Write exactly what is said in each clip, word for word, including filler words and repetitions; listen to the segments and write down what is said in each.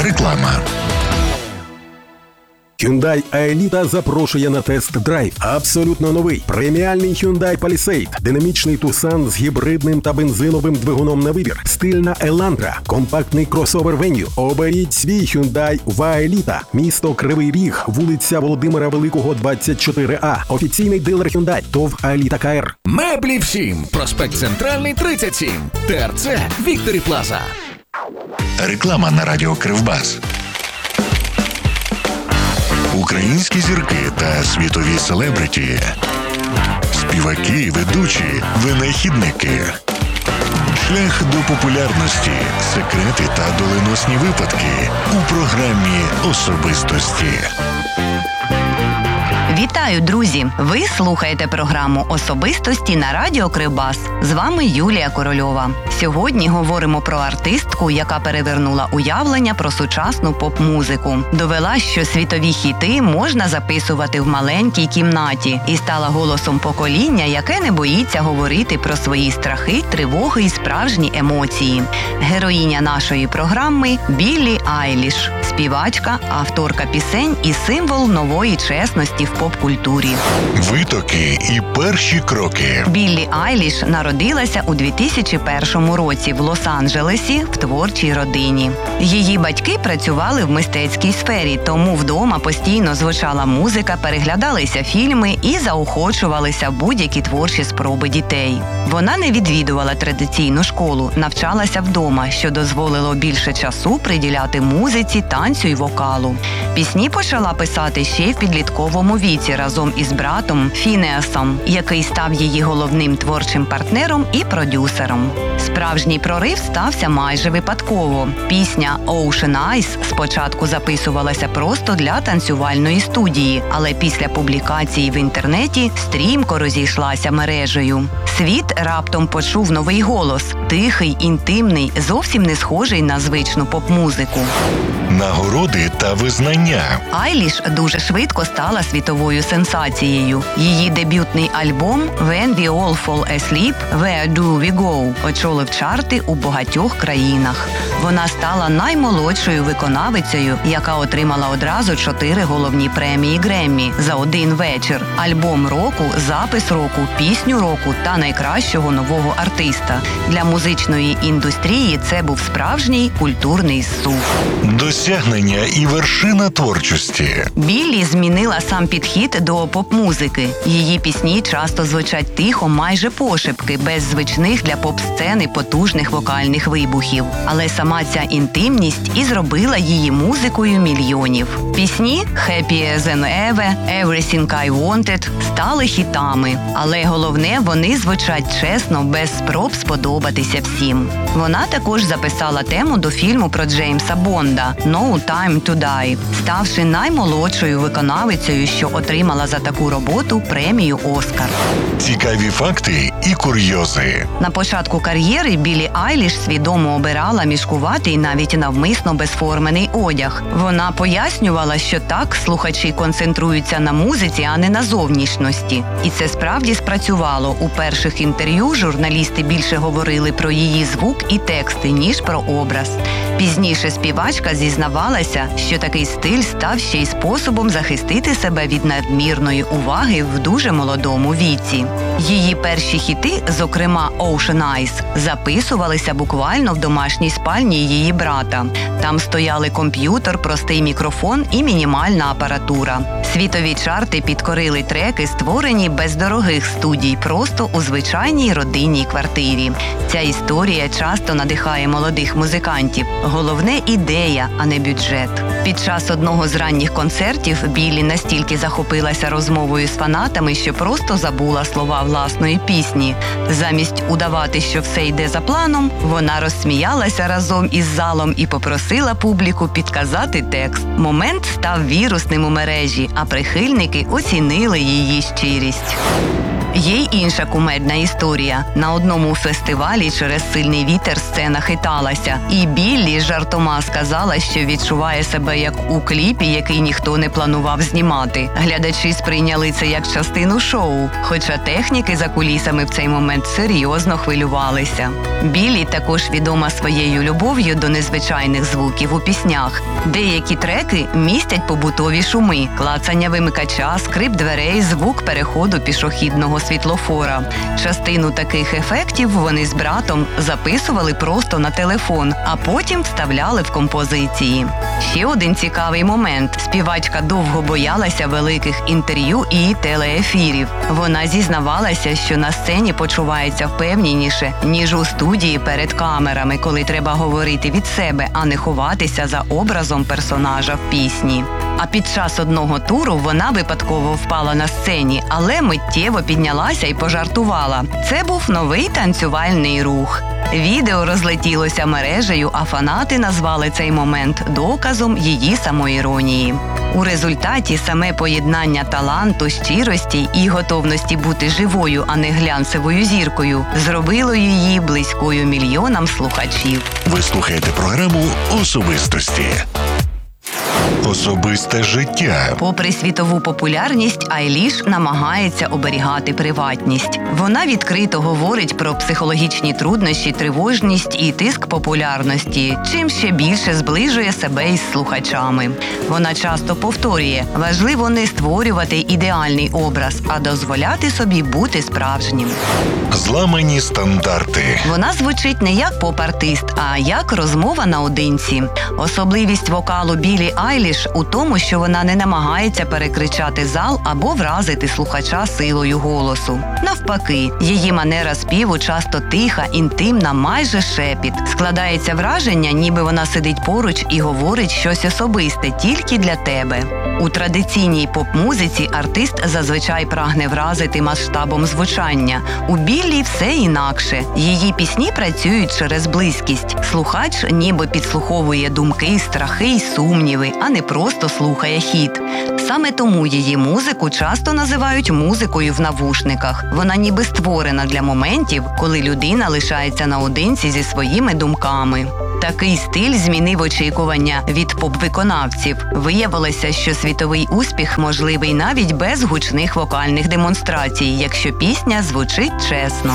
Реклама. Hyundai Aelita запрошує на тест-драйв. Абсолютно новий преміальний Hyundai Palisade, динамічний Tucson з гібридним та бензиновим двигуном на вибір, стильна Elantra, компактний кросовер Venue. Оберіть свій Hyundai в Aelita. Місто Кривий Ріг, вулиця Володимира Великого, двадцять чотири А. Офіційний дилер Hyundai, ТОВ Aelita КР. Меблі всім. Проспект Центральний, тридцять сім. ТРЦ Вікторі Плаза. Реклама на радіо Кривбас. Українські зірки та світові селебриті, співаки, ведучі, винахідники. Шлях до популярності, секрети та доленосні випадки у програмі «Особистості». Вітаю, друзі! Ви слухаєте програму «Особистості» на радіо Кривбас. З вами Юлія Корольова. Сьогодні говоримо про артистку, яка перевернула уявлення про сучасну поп-музику. Довела, що світові хіти можна записувати в маленькій кімнаті і стала голосом покоління, яке не боїться говорити про свої страхи, тривоги і справжні емоції. Героїня нашої програми – Біллі Айліш. Співачка, авторка пісень і символ нової чесності в поп-культурі. Витоки і перші кроки. Біллі Айліш народилася у дві тисячі першому році в Лос-Анджелесі в творчій родині. Її батьки працювали в мистецькій сфері, тому вдома постійно звучала музика, переглядалися фільми і заохочувалися будь-які творчі спроби дітей. Вона не відвідувала традиційну школу, навчалася вдома, що дозволило більше часу приділяти музиці, танцю і вокалу. Пісні почала писати ще й в підлітковому віці разом із братом Фінеасом, який став її головним творчим партнером і продюсером. Справжній прорив стався майже випадково. Пісня «Ocean Eyes» спочатку записувалася просто для танцювальної студії, але після публікації в інтернеті стрімко розійшлася мережею. Світ раптом почув новий голос – тихий, інтимний, зовсім не схожий на звичну поп-музику. Нагороди та визнання. Айліш дуже швидко стала світовою сенсацією. Її дебютний альбом «When We All Fall Asleep, Where Do We Go» очолив чарти у багатьох країнах. Вона стала наймолодшою виконавицею, яка отримала одразу чотири головні премії Греммі за один вечір – альбом року, запис року, пісню року та найкращого нового артиста. Для музичної індустрії це був справжній культурний зсув. Досягнення і вершина творчості. Біллі змінила сам підхід до поп-музики. Її пісні часто звучать тихо, майже пошепки, без звичних для поп-сцени потужних вокальних вибухів. Але сама ця інтимність і зробила її музикою мільйонів. Пісні «Happier Than Ever», «Everything I Wanted» стали хітами. Але головне, вони звучать чесно, без спроб сподобатися всім. Вона також записала тему до фільму про Джеймса Бонда «No Time to Die», ставши наймолодшою виконавицею, що отримала за таку роботу премію «Оскар». Цікаві факти і курйози. На початку кар'єри Біллі Айліш свідомо обирала мішкуватий, навіть навмисно безформений одяг. Вона пояснювала, що так слухачі концентруються на музиці, а не на зовнішності. І це справді спрацювало. У перших інтерв'ю журналісти більше говорили про її звук і тексти, ніж про образ. Пізніше співачка зізнавалася, що такий стиль став ще й способом захистити себе від надмірної уваги в дуже молодому віці. Її перші хіти, зокрема «Ocean Eyes», записувалися буквально в домашній спальні її брата. Там стояли комп'ютер, простий мікрофон і мінімальна апаратура. Світові чарти підкорили треки, створені без дорогих студій, просто у звичайній родинній квартирі. Ця історія часто надихає молодих музикантів. Головне – ідея, а не бюджет. Під час одного з ранніх концертів Біллі настільки захопилася розмовою з фанатами, що просто забула слова власної пісні. Замість удавати, що все йде за планом, вона розсміялася разом із залом і попросила публіку підказати текст. Момент став вірусним у мережі, а прихильники оцінили її щирість. Є й інша кумедна історія. На одному фестивалі через сильний вітер сцена хиталася, і Біллі жартома сказала, що відчуває себе як у кліпі, який ніхто не планував знімати. Глядачі сприйняли це як частину шоу, хоча техніки за кулісами в цей момент серйозно хвилювалися. Біллі також відома своєю любов'ю до незвичайних звуків у піснях. Деякі треки містять побутові шуми, клацання вимикача, скрип дверей, звук переходу пішохідного світлофора. Частину таких ефектів вони з братом записували просто на телефон, а потім вставляли в композиції. Ще один цікавий момент. Співачка довго боялася великих інтерв'ю і телеефірів. Вона зізнавалася, що на сцені почувається впевненіше, ніж у студії перед камерами, коли треба говорити від себе, а не ховатися за образом персонажа в пісні. А під час одного туру вона випадково впала на сцені, але миттєво піднялася і пожартувала. Це був новий танцювальний рух. Відео розлетілося мережею, а фанати назвали цей момент доказом її самоіронії. У результаті саме поєднання таланту, щирості і готовності бути живою, а не глянцевою зіркою, зробило її близькою мільйонам слухачів. Ви слухаєте програму «Особистості». Особисте життя. Попри світову популярність, Айліш намагається оберігати приватність. Вона відкрито говорить про психологічні труднощі, тривожність і тиск популярності, чим ще більше зближує себе із слухачами. Вона часто повторює: важливо не створювати ідеальний образ, а дозволяти собі бути справжнім. Зламані стандарти. Вона звучить не як поп-артист, а як розмова наодинці. Особливість вокалу Біллі Айліш у тому, що вона не намагається перекричати зал або вразити слухача силою голосу. Навпаки, її манера співу часто тиха, інтимна, майже шепіт. Складається враження, ніби вона сидить поруч і говорить щось особисте тільки для тебе. У традиційній поп-музиці артист зазвичай прагне вразити масштабом звучання. У Біллі все інакше. Її пісні працюють через близькість. Слухач ніби підслуховує думки, страхи й сумніви, а не просто слухає хіт. Саме тому її музику часто називають музикою в навушниках. Вона ніби створена для моментів, коли людина лишається наодинці зі своїми думками. Такий стиль змінив очікування від поп-виконавців. Виявилося, що світовий успіх можливий навіть без гучних вокальних демонстрацій, якщо пісня звучить чесно.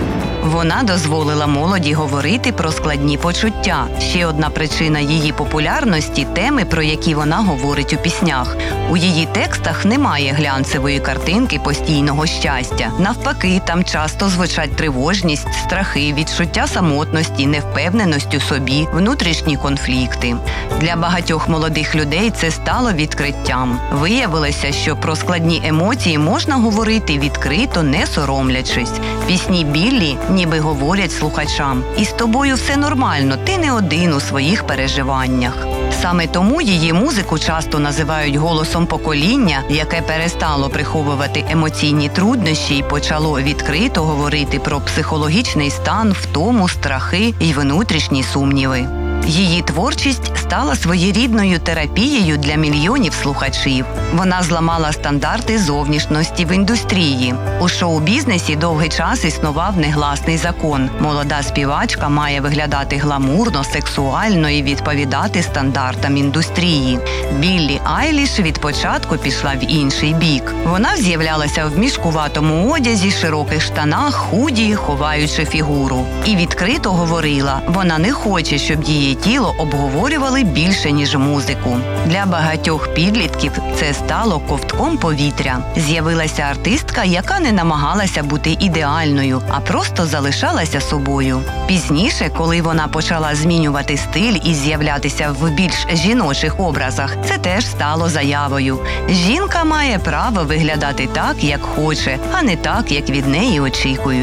Вона дозволила молоді говорити про складні почуття. Ще одна причина її популярності – теми, про які вона говорить у піснях. У її текстах немає глянцевої картинки постійного щастя. Навпаки, там часто звучать тривожність, страхи, відчуття самотності, невпевненість у собі, внутрішні конфлікти. Для багатьох молодих людей це стало відкриттям. Виявилося, що про складні емоції можна говорити відкрито, не соромлячись. Пісні Біллі ніби говорять слухачам: «Із тобою все нормально, ти не один у своїх переживаннях». Саме тому її музику часто називають голосом покоління, яке перестало приховувати емоційні труднощі і почало відкрито говорити про психологічний стан, втому, страхи і внутрішні сумніви. Її творчість стала своєрідною терапією для мільйонів слухачів. Вона зламала стандарти зовнішності в індустрії. У шоу-бізнесі довгий час існував негласний закон. Молода співачка має виглядати гламурно, сексуально і відповідати стандартам індустрії. Біллі Айліш від початку пішла в інший бік. Вона з'являлася в мішкуватому одязі, широких штанах, худі, ховаючи фігуру. І відкрито говорила: вона не хоче, щоб її тіло обговорювали більше, ніж музику. Для багатьох підлітків це стало ковтком повітря. З'явилася артистка, яка не намагалася бути ідеальною, а просто залишалася собою. Пізніше, коли вона почала змінювати стиль і з'являтися в більш жіночих образах, це теж стало заявою. Жінка має право виглядати так, як хоче, а не так, як від неї очікують.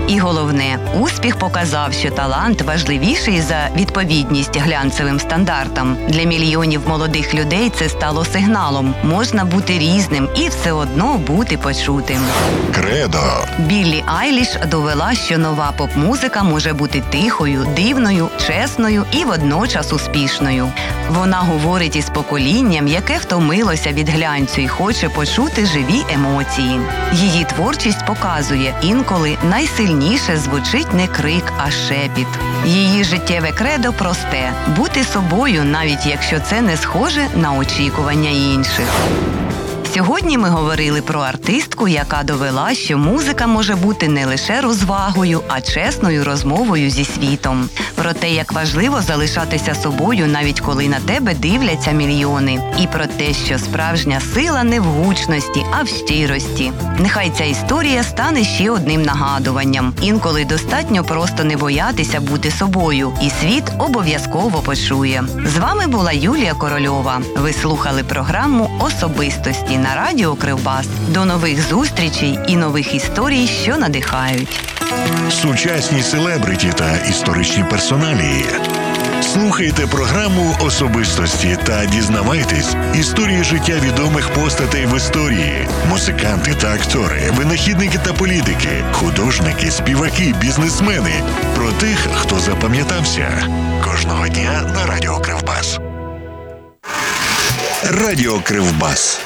І головне, успіх показав, що талант важливіший за відповідність глянцевим стандартам. Для мільйонів молодих людей це стало сигналом. Можна бути різним і все одно бути почутим. Кредо. Біллі Айліш довела, що нова поп-музика може бути тихою, дивною, чесною і водночас успішною. Вона говорить із поколінням, яке втомилося від глянцю і хоче почути живі емоції. Її творчість показує, інколи найсильніше звучить не крик, а шепіт. Її життєве кредо просте – бути собою, навіть якщо це не схоже на очікування інших. Сьогодні ми говорили про артистку, яка довела, що музика може бути не лише розвагою, а чесною розмовою зі світом. Про те, як важливо залишатися собою, навіть коли на тебе дивляться мільйони. І про те, що справжня сила не в гучності, а в щирості. Нехай ця історія стане ще одним нагадуванням. Інколи достатньо просто не боятися бути собою, і світ обов'язково почує. З вами була Юлія Корольова. Ви слухали програму «Особистості» на радіо Кривбас. До нових зустрічей і нових історій, що надихають. Сучасні селебриті та історичні персоналії. Слухайте програму «Особистості» та дізнавайтесь історії життя відомих постатей в історії. Музиканти та актори, винахідники та політики, художники, співаки, бізнесмени. Про тих, хто запам'ятався. Кожного дня на радіо Кривбас. Радіо Кривбас.